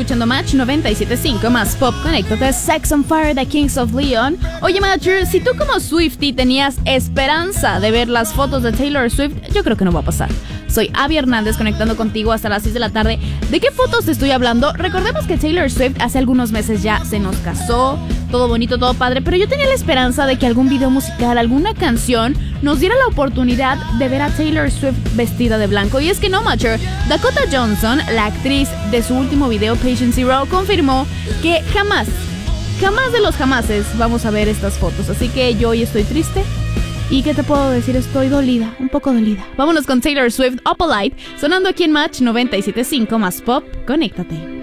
escuchando Match 97.5 más Pop. Conéctate, Sex on Fire de Kings of Leon. Oye, Matcher, si tú como Swiftie tenías esperanza de ver las fotos de Taylor Swift, yo creo que no va a pasar. Soy Abby Hernández conectando contigo hasta las 6 de la tarde. ¿De qué fotos te estoy hablando? Recordemos que Taylor Swift hace algunos meses ya se nos casó, todo bonito, todo padre, pero yo tenía la esperanza de que algún video musical, alguna canción, nos diera la oportunidad de ver a Taylor Swift vestida de blanco. Y es que no, Matcher. Dakota Johnson, la actriz de su último video Patient Zero, confirmó que jamás de los jamases vamos a ver estas fotos. Así que yo hoy estoy triste. ¿Y qué te puedo decir? Estoy dolida, un poco dolida. Vámonos con Taylor Swift, Opalite, sonando aquí en Match 97.5 más Pop. Conéctate.